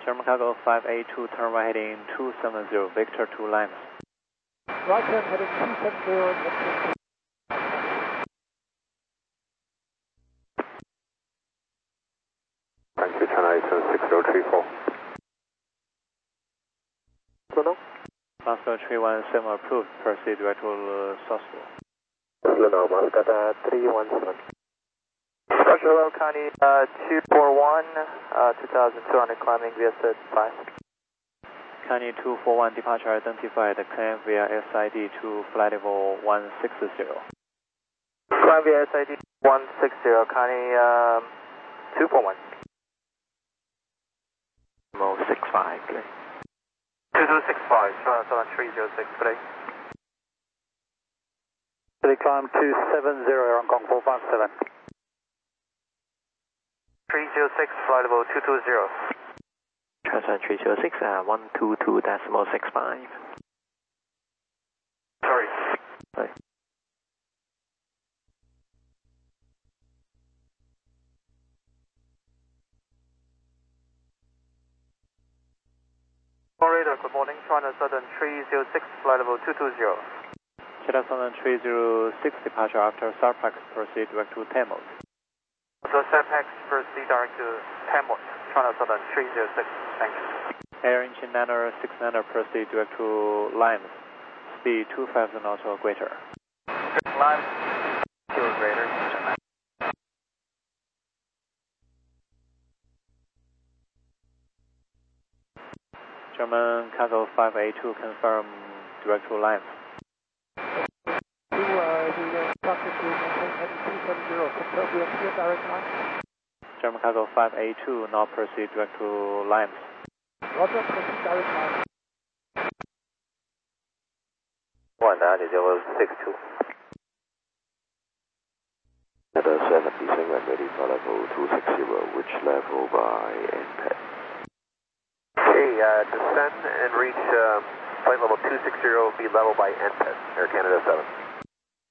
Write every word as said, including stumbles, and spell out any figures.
German Cargo five eight two, turn right heading two seven zero, Victor two Lima. Right turn heading two seven zero, Victor two. Thank you, Chennai six zero three four. Bruno? Moscow three one seven approved, proceed direct to uh, Southwall. Luna, Moscow three one seven. Roger, hello, Connie, uh, two four one, uh, two thousand two hundred climbing via S I D five. Connie two four one, departure identified, climb via S I D to flight level one six zero. Climb via S I D one six zero, Connie, um, two four one. Mo six five, please. two two six five, China three zero six, please. City climb two seven zero, Hong Kong four five seven. three zero six, flight level two two zero. Transfer three zero six, uh, one two two decimal six five. Sorry. Sorry. Radar, good morning, China Southern three zero six, flight level two two zero. China Southern three zero six, departure after Sarpax, proceed direct to Temos. So Sarpax, proceed direct to Temos, China Southern three zero six, thank you. Air engine niner six niner, proceed direct to Limes, speed two five knots or greater. Limes, two or greater. German Cargo five eight two, confirm direct to Limes. To, uh, the traffic to maintain heading two seven zero, confirm we are clear direct line. German Cargo five eight two, now proceed direct to Limes. Roger, proceed direct line. One nine zero six two. At a seven descent and ready for level two six zero, which level by N P A D? Okay, uh, descend and reach um, flight level two six zero, be level by N P A D, Air Canada seven.